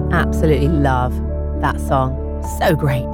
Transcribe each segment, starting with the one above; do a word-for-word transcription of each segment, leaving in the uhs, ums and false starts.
Absolutely love that song. So great.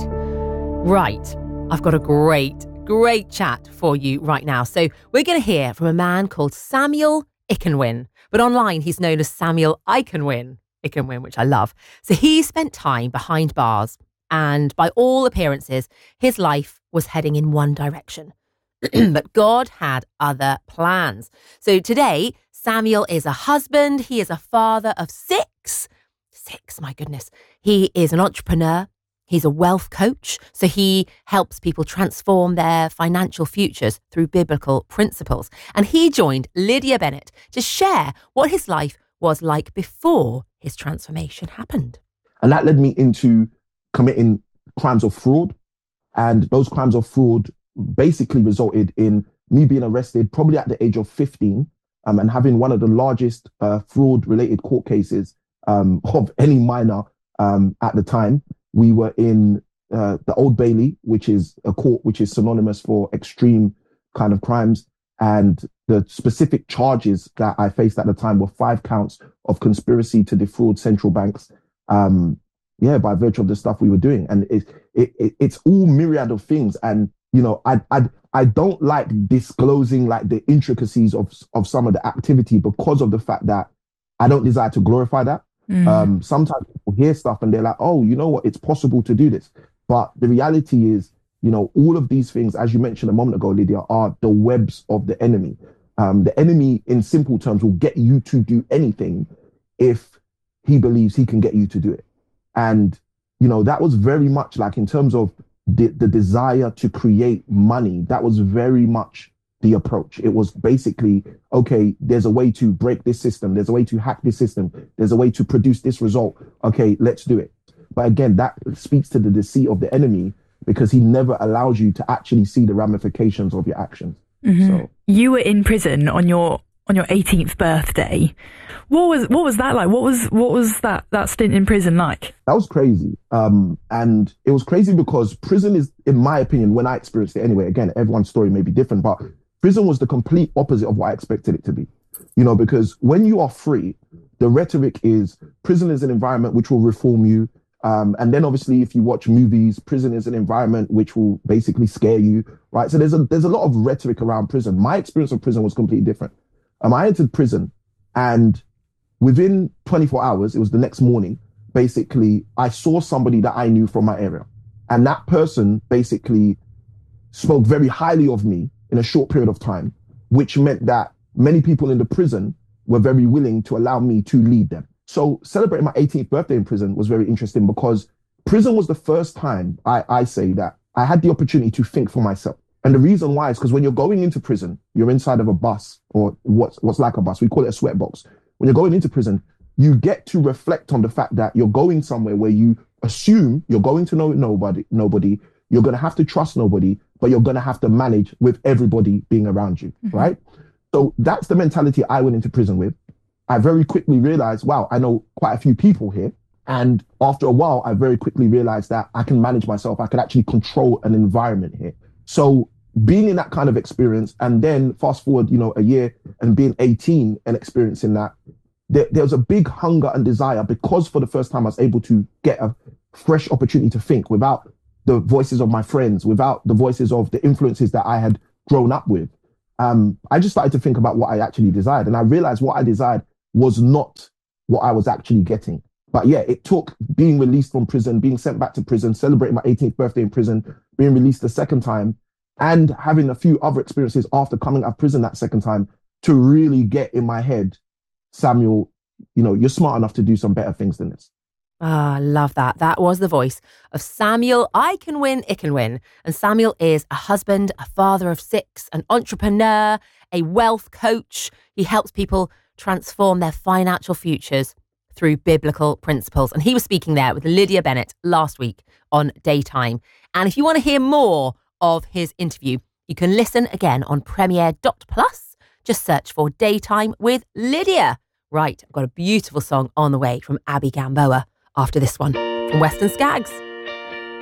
Right, I've got a great, great chat for you right now. So we're going to hear from a man called Samuel Ikenwin, but online he's known as Samuel Ikenwin, Ikenwin, which I love. So he spent time behind bars, and by all appearances, his life was heading in one direction. But God had other plans. So today, Samuel is a husband. He is a father of six. Six, my goodness. He is an entrepreneur. He's a wealth coach. So he helps people transform their financial futures through biblical principles. And he joined Lydia Bennett to share what his life was like before his transformation happened. And that led me into committing crimes of fraud. And those crimes of fraud basically resulted in me being arrested probably at the age of fifteen um, and having one of the largest uh, fraud-related court cases um, of any minor um, at the time. We were in uh, the Old Bailey, which is a court which is synonymous for extreme kind of crimes. And the specific charges that I faced at the time were five counts of conspiracy to defraud central banks. Um, yeah, by virtue of the stuff we were doing. And it, it, it, it's all myriad of things. And you know, I I I don't like disclosing like the intricacies of of some of the activity because of the fact that I don't desire to glorify that. Mm. Um, sometimes people hear stuff and they're like, oh, you know what, it's possible to do this. But the reality is, you know, all of these things, as you mentioned a moment ago, Lydia, are the webs of the enemy. Um, the enemy, in simple terms, will get you to do anything if he believes he can get you to do it. And, you know, that was very much like in terms of The, the desire to create money, that was very much the approach. It was basically, okay, there's a way to break this system. There's a way to hack this system. There's a way to produce this result. Okay, let's do it. But again, that speaks to the deceit of the enemy because he never allows you to actually see the ramifications of your actions. Mm-hmm. So you were in prison on your on your eighteenth birthday. What was what was that like? What was what was that that stint in prison like? That was crazy. Um, and it was crazy because prison is, in my opinion, when I experienced it anyway, again, everyone's story may be different, but prison was the complete opposite of what I expected it to be. You know, because when you are free, the rhetoric is prison is an environment which will reform you. Um, and then obviously, if you watch movies, prison is an environment which will basically scare you, right? So there's a there's a lot of rhetoric around prison. My experience of prison was completely different. Um, I entered prison and within twenty-four hours, it was the next morning, basically, I saw somebody that I knew from my area. And that person basically spoke very highly of me in a short period of time, which meant that many people in the prison were very willing to allow me to lead them. So celebrating my eighteenth birthday in prison was very interesting because prison was the first time I, I say that I had the opportunity to think for myself. And the reason why is because when you're going into prison, you're inside of a bus or what's, what's like a bus. We call it a sweat box. When you're going into prison, you get to reflect on the fact that you're going somewhere where you assume you're going to know nobody, nobody. You're going to have to trust nobody, but you're going to have to manage with everybody being around you, mm-hmm. right? So that's the mentality I went into prison with. I very quickly realized, wow, I know quite a few people here. And after a while, I very quickly realized that I can manage myself. I can actually control an environment here. So being in that kind of experience and then fast forward, you know, a year and being eighteen and experiencing that, there, there was a big hunger and desire because for the first time I was able to get a fresh opportunity to think without the voices of my friends, without the voices of the influences that I had grown up with. Um, I just started to think about what I actually desired. And I realized what I desired was not what I was actually getting. But yeah, it took being released from prison, being sent back to prison, celebrating my eighteenth birthday in prison, being released the second time, and having a few other experiences after coming out of prison that second time to really get in my head, Samuel, you know, you're smart enough to do some better things than this. Ah, I love that. That was the voice of Samuel Ikenwin Ikenwin. And Samuel is a husband, a father of six, an entrepreneur, a wealth coach. He helps people transform their financial futures through biblical principles. And he was speaking there with Lydia Bennett last week on Daytime. And if you want to hear more of his interview, you can listen again on premiere dot plus. Just search for Daytime with Lydia. Right, I've got a beautiful song on the way from Abby Gamboa after this one from Western Skags.